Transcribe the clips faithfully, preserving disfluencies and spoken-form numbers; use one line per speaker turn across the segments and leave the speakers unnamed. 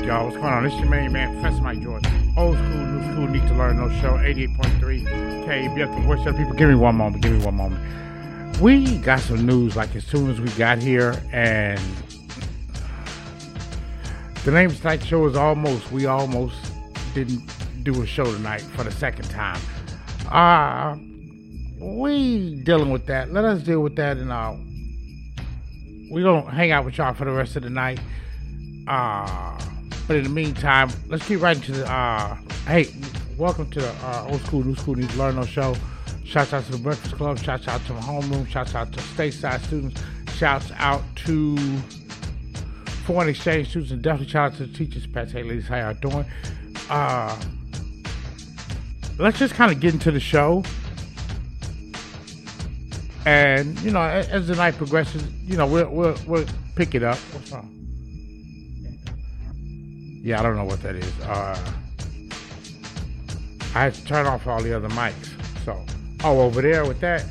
y'all? What's going on? This is your main man, Professor Mike George. Old school, new school, need to learn no show. eighty-eight point three K B F, the voice of the people. Give me one moment. Give me one moment. We got some news like as soon as we got here, and the name of tonight's show is almost. We almost didn't do a show tonight for the second time. Uh, we dealing with that. Let us deal with that, and uh, we're going to hang out with y'all for the rest of the night. Uh, but in the meantime, let's get right into the, uh, hey, welcome to the uh, Old School, New School, Need to Learn No show. Shouts out to the Breakfast Club. Shouts out to my homeroom. Shouts out to stateside students. Shouts out to foreign exchange students, and definitely shout out to the teachers. Pat, hey, ladies, how y'all doing? Uh, let's just kind of get into the show. And, you know, as, as the night progresses, you know, we'll, we'll, we'll pick it up. What's wrong? Yeah, I don't know what that is. Uh, I had to turn off all the other mics. So, oh, over there with that.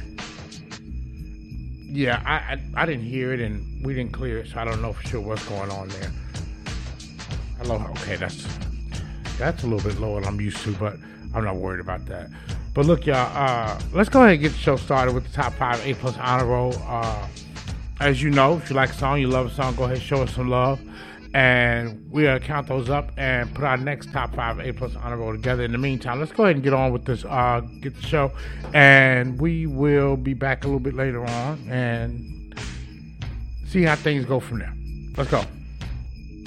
Yeah, I, I I didn't hear it, and we didn't clear it, so I don't know for sure what's going on there. Hello, okay, that's that's a little bit lower than I'm used to, but I'm not worried about that. But look, y'all, uh, let's go ahead and get the show started with the top five A plus honor roll. Uh, as you know, if you like a song, you love a song, go ahead and show us some love. And we're going to count those up and put our next top five A plus honor roll together. In the meantime, let's go ahead and get on with this, uh, get the show. And we will be back a little bit later on and see how things go from there. Let's go.